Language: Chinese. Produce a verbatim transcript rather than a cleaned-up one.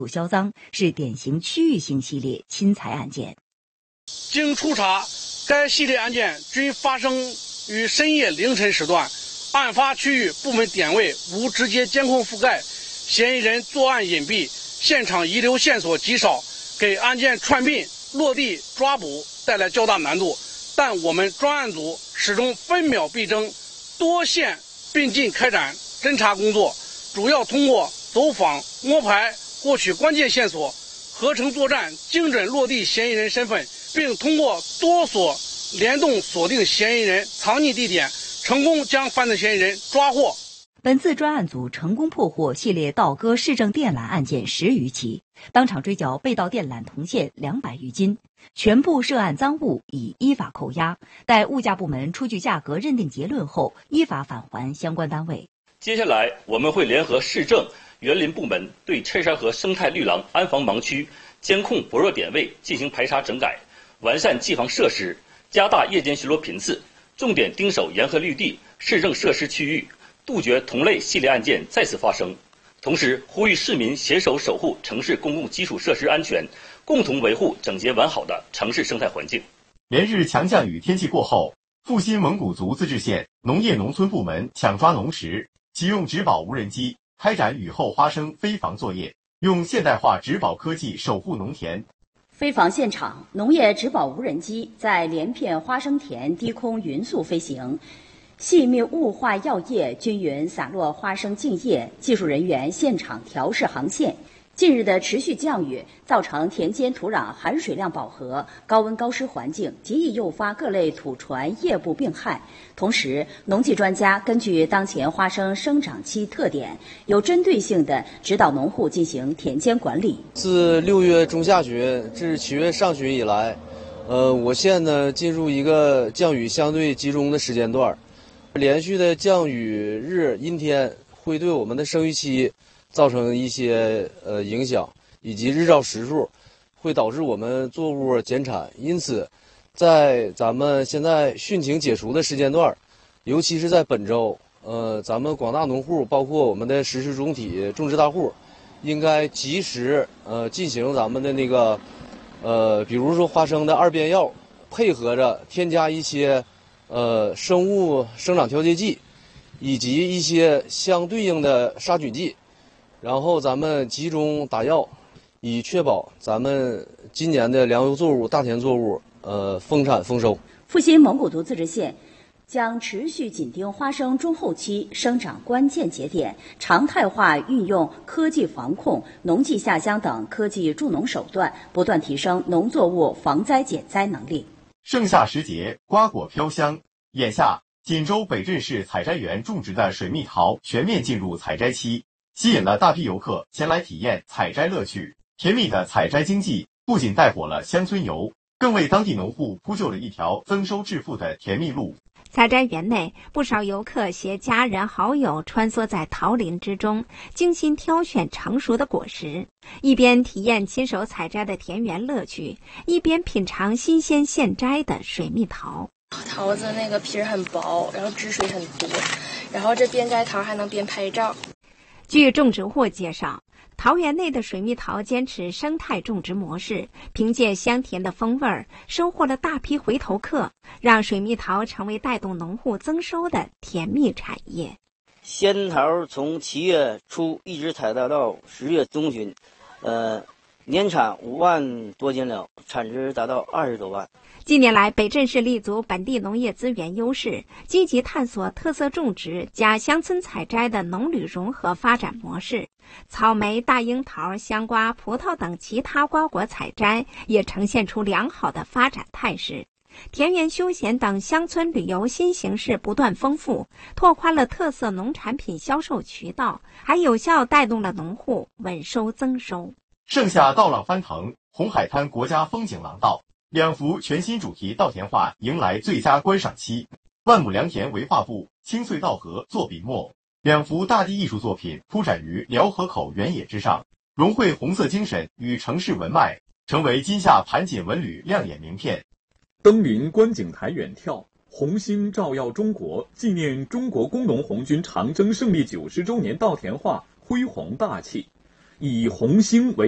销赃是典型区域性系列侵财案件。 经初查，该系列案件均发生于深夜凌晨时段，案发区域部门点位无直接监控覆盖，嫌疑人作案隐蔽，现场遗留线索极少，给案件串并、落地抓捕带来较大难度。但我们专案组始终分秒必争，多线并进开展侦查工作，主要通过走访、摸排获取关键线索，合成作战，精准落地嫌疑人身份，并通过多所联动锁定嫌疑人藏匿地点，成功将犯罪嫌疑人抓获。 本次专案组成功破获系列盗割市政电缆案件十余起，当场追缴被盗电缆铜线两百余斤，全部涉案赃物已依法扣押，待物价部门出具价格认定结论后，依法返还相关单位。 接下来，我们会联合市政、园林部门对翠山河生态绿廊安防盲区监控薄弱点位进行排查整改，完善技防设施，加大夜间巡逻频次，重点盯守沿河绿地、市政设施区域，杜绝同类系列案件再次发生。同时，呼吁市民携手守护城市公共基础设施安全，共同维护整洁完好的城市生态环境。 连日强降雨天气过后，阜新蒙古族自治县农业农村部门抢抓农时，启用植保无人机开展雨后花生飞防作业，用现代化植保科技守护农田。 飞防现场，农业植保无人机在连片花生田低空匀速飞行，细密雾化药液均匀洒落花生茎叶，技术人员现场调试航线。近日的持续降雨造成田间土壤含水量饱和，高温高湿环境极易诱发各类土传叶部病害。同时，农技专家根据当前花生生长期特点，有针对性地指导农户进行田间管理。 自六月中下旬至七月上旬以来，呃，我县呢进入一个降雨相对集中的时间段，连续的降雨日阴天会对我们的生育期造成一些呃影响，以及日照时数会导致我们作物减产。因此，在咱们现在汛情解除的时间段，尤其是在本周，呃，咱们广大农户，包括我们的实施主体种植大户，应该及时呃进行咱们的那个呃，比如说花生的二边药，配合着添加一些呃生物生长调节剂，以及一些相对应的杀菌剂。然后咱们集中打药，以确保咱们今年的粮油作物、大田作物呃丰产丰收。 阜新蒙古族自治县将持续紧盯花生中后期生长关键节点，常态化运用科技防控、农技下乡等科技助农手段，不断提升农作物防灾减灾能力。 盛夏时节，瓜果飘香，眼下锦州北镇市采摘园种植的水蜜桃全面进入采摘期，吸引了大批游客前来体验采摘乐趣。甜蜜的采摘经济不仅带火了乡村游，更为当地农户铺就了一条增收致富的甜蜜路。 采摘园内，不少游客携家人好友穿梭在桃林之中，精心挑选成熟的果实，一边体验亲手采摘的田园乐趣，一边品尝新鲜现摘的水蜜桃。 桃子那个皮儿很薄，然后汁水很多，然后这边摘桃还能边拍照。 据种植户介绍，桃园内的水蜜桃坚持生态种植模式，凭借香甜的风味儿，收获了大批回头客，让水蜜桃成为带动农户增收的甜蜜产业。 仙桃从七月初一直采摘到十月中旬，呃，年产五万多斤了，产值达到二十多万。 近年来，北镇市立足本地农业资源优势，积极探索特色种植加乡村采摘的农旅融合发展模式。草莓、大樱桃、香瓜、葡萄等其他瓜果采摘也呈现出良好的发展态势。田园休闲等乡村旅游新形式不断丰富，拓宽了特色农产品销售渠道，还有效带动了农户稳收增收。 盛夏稻浪翻腾，红海滩国家风景廊道两幅全新主题稻田画迎来最佳观赏期。万亩良田为画布，清脆稻禾作笔墨，两幅大地艺术作品铺展于辽河口原野之上，融汇红色精神与城市文脉，成为今夏盘锦文旅亮眼名片。 登临观景台远眺，红星照耀中国，纪念中国工农红军长征胜利九十周年稻田画恢宏大气，以红星为